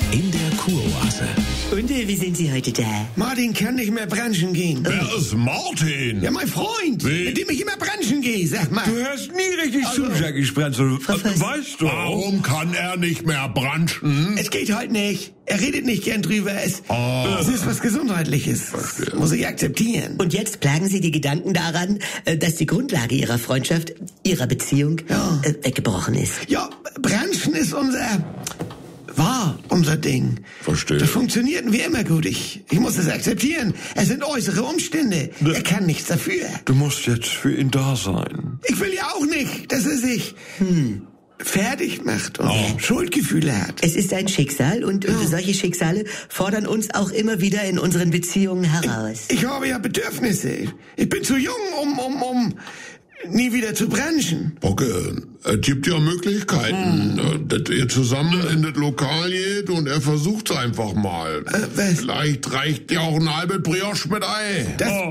in der Kuroase. Und wie sind Sie heute da? Martin kann nicht mehr branchen gehen. Wer ist Martin? Ja, mein Freund, Wie? mit dem ich immer branchen gehe, sag mal. Du hörst nie richtig zu, Jackie Sprenzel. Weißt du? Warum kann er nicht mehr branchen? Es geht heute nicht. Er redet nicht gern drüber. Es ist was Gesundheitliches. Das muss ich akzeptieren. Und jetzt plagen Sie die Gedanken daran, dass die Grundlage Ihrer Freundschaft, Ihrer Beziehung weggebrochen ist. Ja, branchen ist unser Ding. Verstehe. Das funktioniert wie immer gut. Ich muss es akzeptieren. Es sind äußere Umstände. Er kann nichts dafür. Du musst jetzt für ihn da sein. Ich will ja auch nicht, dass er sich fertig macht und Schuldgefühle hat. Es ist ein Schicksal und solche Schicksale fordern uns auch immer wieder in unseren Beziehungen heraus. Ich habe ja Bedürfnisse. Ich bin zu jung, um nie wieder zu branchen. Bocke, es gibt ja Möglichkeiten, dass ihr zusammen in das Lokal geht und er versucht's einfach mal. Was? Vielleicht reicht ja auch ein halbes Brioche mit Ei. Das